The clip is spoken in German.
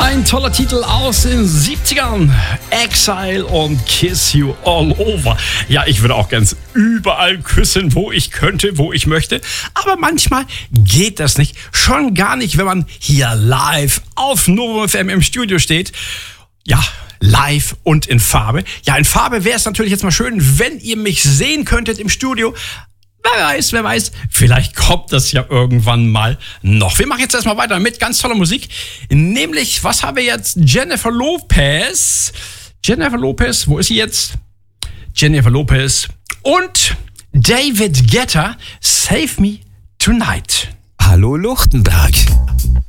Ein toller Titel aus den 70ern. Exile und Kiss You All Over. Ja, ich würde auch ganz überall küssen, wo ich könnte, wo ich möchte. Aber manchmal geht das nicht. Schon gar nicht, wenn man hier live auf Novum FM im Studio steht. Ja, live und in Farbe. Ja, in Farbe wäre es natürlich jetzt mal schön, wenn ihr mich sehen könntet im Studio. Wer weiß, vielleicht kommt das ja irgendwann mal noch. Wir machen jetzt erstmal weiter mit ganz toller Musik. Nämlich, was haben wir jetzt? Jennifer Lopez, wo ist sie jetzt? Jennifer Lopez und David Guetta, Save Me Tonight. Hallo Luchtenberg.